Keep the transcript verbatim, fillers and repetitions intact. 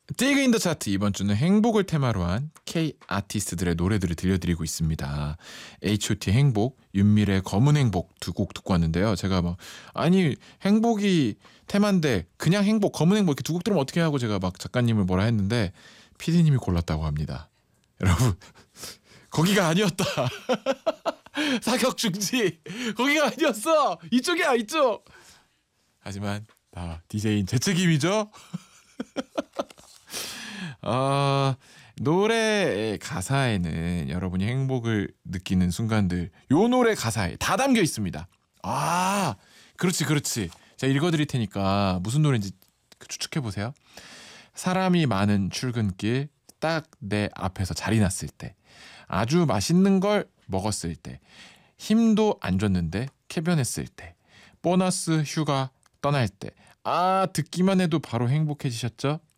디그 인 더 차트 이번 주는 행복을 테마로 한 K 아티스트들의 노래들을 들려드리고 있습니다. 에이치 오 티의 행복, 윤미래의 검은 행복 두 곡 듣고 왔는데요. 제가 막 아니 행복이 테마인데 그냥 행복, 검은 행복 이렇게 두 곡 들으면 어떻게 하고 제가 막 작가님을 뭐라 했는데 피디님이 골랐다고 합니다. 여러분 거기가 아니었다. 사격 중지 거기가 아니었어. 이쪽이야 이쪽. 하지만 다 디제이인 제 책임이죠. 어, 노래의 가사에는 여러분이 행복을 느끼는 순간들 요 노래 가사에 다 담겨 있습니다. 아 그렇지 그렇지. 제가 읽어드릴 테니까 무슨 노래인지 추측해보세요. 사람이 많은 출근길 딱 내 앞에서 자리 났을 때 아주 맛있는 걸 먹었을 때 힘도 안 줬는데 쾌변했을 때 보너스 휴가 떠날 때 아 듣기만 해도 바로 행복해지셨죠?